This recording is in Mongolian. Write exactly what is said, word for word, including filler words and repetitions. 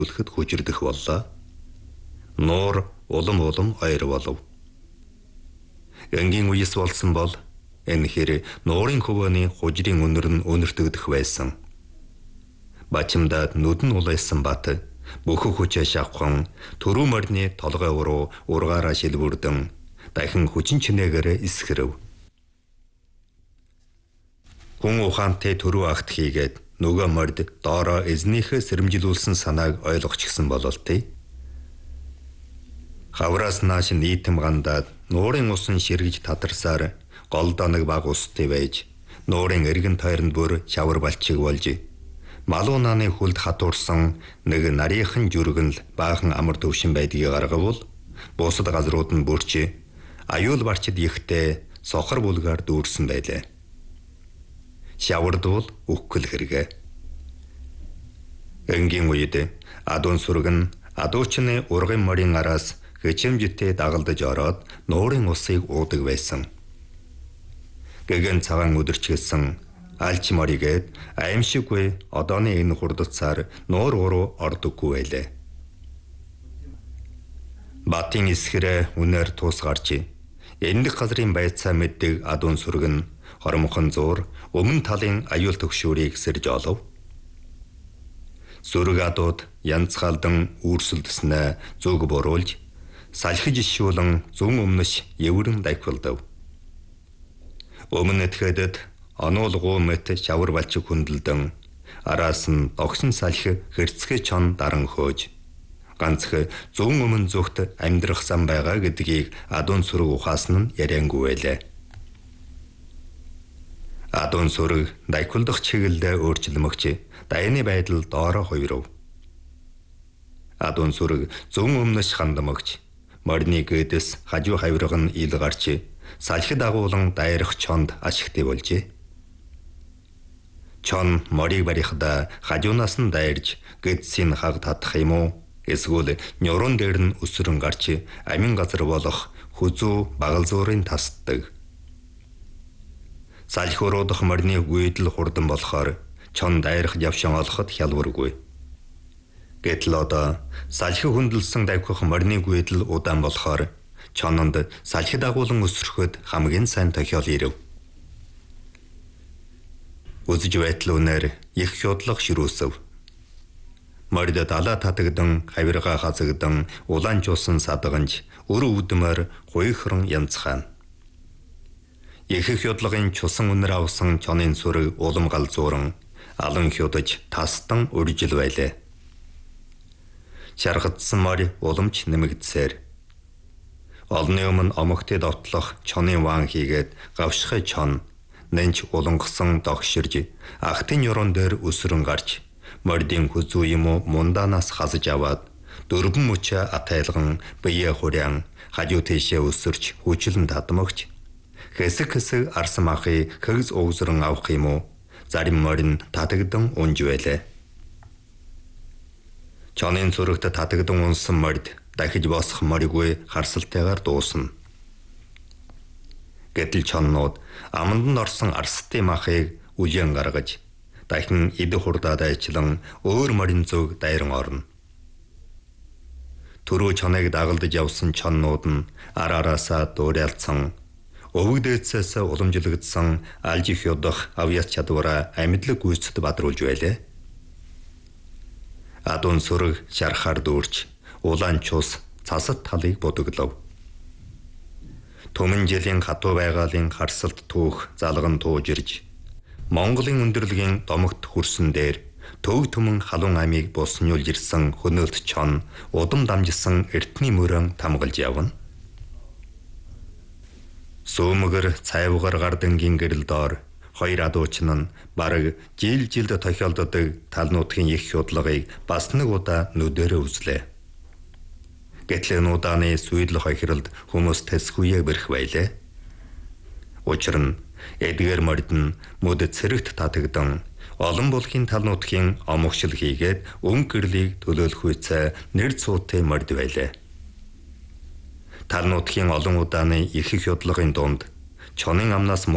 үлэхэд хүчирдэх боллоо. Нуур улам улам ойр болов. Энгийн үеэс болсон бол энэ хэр нуурын хөвөөний хужирын үнэр нь өнөртөгдөх байсан. Бачимдаад нүдэн улайсан бат бүхэл хүчээ шавхан төрүү морины толгой уруу ургаараа шилбүрдэн дахин хүчин чинээгээр исгэрэв. Хүн ухаантай төрүү агт хийгээд нөгөө морд доороо эзнийхээ сэрэмжилүүлсэн санааг ойлгочихсон бололтой. Хавраас нааш нийтэм гандаад нуурын усан ширгэж татарсаар гол доног баг устай байж нуурын эргэн тойронд бүр шавар балчиг болж малуу нааны хүлд хатуурсан нэг нарийнхан жүргэн л баахан амар төвшин байдгийг гаргавал бусад газрууд нь бүрч аюул барчид ихтэй сохор булгаар дүүрсэн байлаа. Шавардвал үхгэл хэрэгэ. Энгийн үед адуун сүрэг нь адуучны ургын морийн араас хэчэмжтэй дагалдаж ороод нуурын усыг уудаг байсан. Гэгэн цагаан өдөрчгсөн альч моригээд аимшиггүй одооны энэ хурдцаар нуур уруу ордоггүй байлаа. Батын исгэрэ үнээр туус гарч эндэг газрын байцаа мэддэг адуун сүрэг нь хормхон зуур өмнө талын аюул төгшүүрийг сэрж олов. Сүрэг адууд янзгаалдан үүрсэлдэснэ зүг буруулж салхиж ишүүлэн зүүн өмнөш еврэн дайхвалдав. Өмнө этгээдэд онуулгуу мэт шавар балчиг хүндэлдэн араас нь огсон салхи хэрцгий чон даран хөөж ганцх зүүн өмнө зүгт амьдрах зам байгаа гэдгийг адуун сүрэг ухаасан нь яриангүй байлаа. Адуун сүрэг дайхвалдах чиглэлдээ өөрчлөмөгч дайны байдал доороо хувирав. Адуун сүрэг зүүн өмнөш хандамагч морины гэдэс хажуу хавирга нь ил гарч салхи дагуулан дайрах чонд ашигтай болжээ. Чон морийг барихда хажуунаас нь дайрж гэдсийн хаг татах юм уу? Эсвэл нёрон дээр нь өсрөн гарч амин газар болох хүзүү багал зуурын тасддаг. Салхи уруудах морины гүйдэл хурдан болохоор чон дайрах явшин олоход хялбаргүй. Гэтэл одоо салхи хүндэлсэн давхих морины гүйдэл удаан болохоор чононд салхи дагуулan өсрөхөд хамгийн сайн тохиол ирэв. Үзэж байтал үнээр их хёдлох ширүүсэв. Морид далаа татагдан хавирга хазагдан улаан жуусан садганж өр өвдмөр гуйхран янцхан. Их хёдлагын чусан үнэр авсан чонын сүрэг улам галзууран алан хёдож тастан үржил байлаа. Шаргадсан морь уламж нэмэгдсээр олны өмнө омогтой довтлох чоны ваан хийгээд гавшихай чон нэнч улангасан догширж ахтын ёрон дээр өсрөн гарч мордын хүзүү юм уу мундаанаас хазаж аваад дөрвөн мөчө атайлган бие хурян хажуу тийшээ өсөрч хүчлэн татмагч хэсэг хэсэг арсан махыг хэгз угсран авах юм уу зарим морин татагдан унж байлаа. Чонын зүрэгт татагдан унсан морд дахиж босох мориггүй харсалтайгаар дуусна. Гэтэл чоннууд аманд нь орсон арстай махыг үеэн гаргаж дахин эд хурдаад айчлан өөр морин зүг дайран орно. Түрүү чоныг дагалдаж явсан чоннууд нь арараасаа дуурайлцсан өвөг-дээдсээс уламжлагдсан алж их ёдох авьяас чадвараа амьдлаг гүйцэд бадруулж байлаа. Адуун сүрэг шархаар дүүрч улаан чус цасад талыг бодоглов. Төмөн жилийн хатуу байгаалын харсалт түүх залган туужирж Монголын өндөрлөгийн домогт хүрсэн дээр төв төмөн халуун амийг буснуулж ирсэн хөнөөлт чон удам дамжсан эртний мөрөн тамгалж явна. Сөөмгөр цайвгаар гардангийн гэрэл доор хоёр адуучин нь бараг жил жилд тохиолддог тал нутгийн их худлагыг бас нэг удаа нүдэрэ үзлээ. Гэтэл нудааны сүйдл хохиролд хүмүүс тэсгүйе бэрх байлаа. Учир нь эдгээр мордн мөд цэрэгт татагдан олон булхийн тал нутгийн омогшил хийгээд өн гэрлийг төлөөлөх үйцээ нэр цуутай морд байлаа. Тал нутгийн олон удааны их их худлагын дунд чонын амнаас